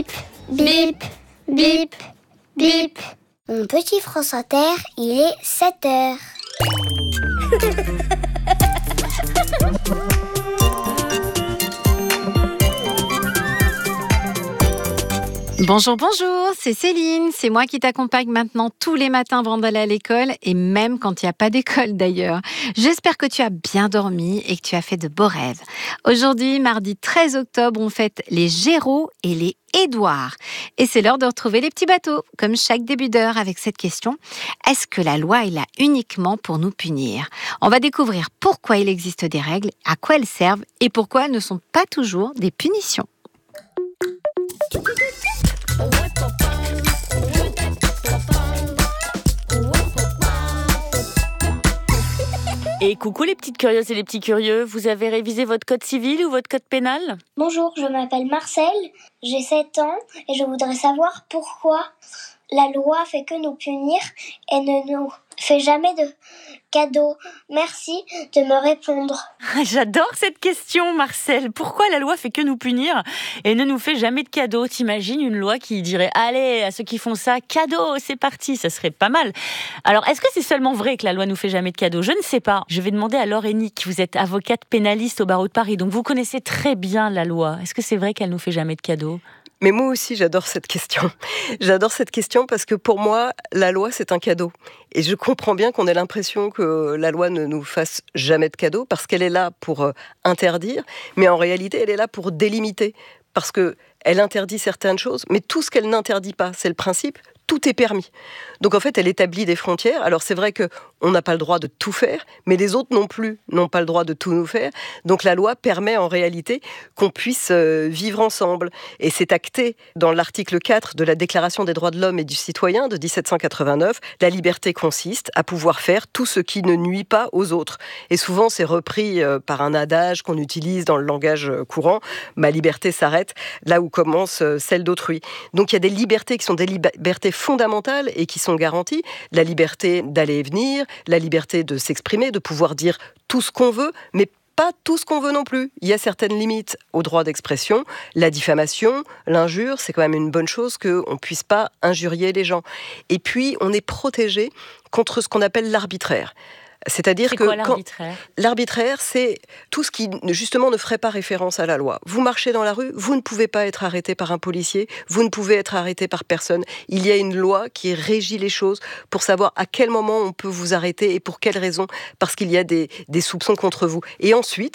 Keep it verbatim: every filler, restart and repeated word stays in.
Bip, bip, bip. Mon petit France Inter, il est sept heures. Bonjour, bonjour, c'est Céline. C'est moi qui t'accompagne maintenant tous les matins avant d'aller à l'école et même quand il n'y a pas d'école d'ailleurs. J'espère que tu as bien dormi et que tu as fait de beaux rêves. Aujourd'hui, mardi treize octobre, on fête les Géraud et les Édouard. Et c'est l'heure de retrouver les petits bateaux, comme chaque début d'heure avec cette question. Est-ce que la loi est là uniquement pour nous punir ? On va découvrir pourquoi il existe des règles, à quoi elles servent et pourquoi elles ne sont pas toujours des punitions. Et coucou les petites curieuses et les petits curieux, vous avez révisé votre code civil ou votre code pénal ? Bonjour, je m'appelle Marcel, j'ai sept ans et je voudrais savoir pourquoi la loi fait que nous punir et ne nous fait jamais de cadeaux. Merci de me répondre. J'adore cette question, Marcel. Pourquoi la loi fait que nous punir et ne nous fait jamais de cadeaux ? T'imagines une loi qui dirait « Allez, à ceux qui font ça, cadeau, c'est parti !» Ça serait pas mal. Alors, est-ce que c'est seulement vrai que la loi nous fait jamais de cadeaux ? Je ne sais pas. Je vais demander à Laure Hennick. Vous êtes avocate pénaliste au barreau de Paris, donc vous connaissez très bien la loi. Est-ce que c'est vrai qu'elle nous fait jamais de cadeaux ? Mais moi aussi, j'adore cette question. J'adore cette question parce que pour moi, la loi, c'est un cadeau. Et je comprends bien qu'on ait l'impression que la loi ne nous fasse jamais de cadeaux parce qu'elle est là pour interdire, mais en réalité, elle est là pour délimiter. Parce qu'elle interdit certaines choses, mais tout ce qu'elle n'interdit pas, c'est le principe, tout est permis. Donc en fait, elle établit des frontières. Alors c'est vrai qu'on n'a pas le droit de tout faire, mais les autres non plus n'ont pas le droit de tout nous faire. Donc la loi permet en réalité qu'on puisse vivre ensemble. Et c'est acté dans l'article quatre de la Déclaration des droits de l'homme et du citoyen de dix-sept cent quatre-vingt-neuf. La liberté consiste à pouvoir faire tout ce qui ne nuit pas aux autres. Et souvent, c'est repris par un adage qu'on utilise dans le langage courant. Ma liberté s'arrête là où commence celle d'autrui. Donc il y a des libertés qui sont des libertés fondamentales et qui sont garanties. La liberté d'aller et venir, la liberté de s'exprimer, de pouvoir dire tout ce qu'on veut, mais pas tout ce qu'on veut non plus. Il y a certaines limites au droit d'expression. La diffamation, l'injure, c'est quand même une bonne chose qu'on ne puisse pas injurier les gens. Et puis, on est protégé contre ce qu'on appelle l'arbitraire. C'est-à-dire c'est que quoi, l'arbitraire ? Quand, l'arbitraire, c'est tout ce qui, justement, ne ferait pas référence à la loi. Vous marchez dans la rue, vous ne pouvez pas être arrêté par un policier, vous ne pouvez être arrêté par personne. Il y a une loi qui régit les choses pour savoir à quel moment on peut vous arrêter et pour quelles raisons, parce qu'il y a des, des soupçons contre vous. Et ensuite,